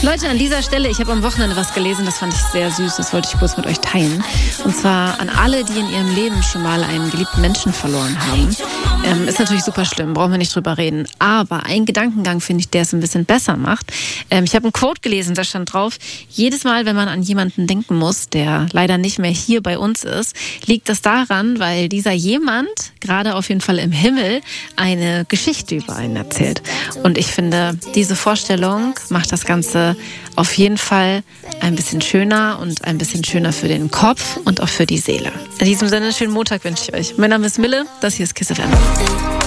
Leute, an dieser Stelle, ich habe am Wochenende was gelesen, das fand ich sehr süß, das wollte ich kurz mit euch teilen. Und zwar an alle, die in ihrem Leben schon mal einen geliebten Menschen verloren haben. Ist natürlich super schlimm, brauchen wir nicht drüber reden. Aber ein Gedankengang, finde ich, der es ein bisschen besser macht. Ich habe einen Quote gelesen, da stand drauf: Jedes Mal, wenn man an jemanden denken muss, der leider nicht mehr hier bei uns ist, liegt das daran, weil dieser jemand, gerade auf jeden Fall im Himmel, eine Geschichte über einen erzählt. Und ich finde, diese Vorstellung macht das Ganze auf jeden Fall ein bisschen schöner und ein bisschen schöner für den Kopf und auch für die Seele. In diesem Sinne, schönen Montag wünsche ich euch. Mein Name ist Mille, das hier ist KISS FM.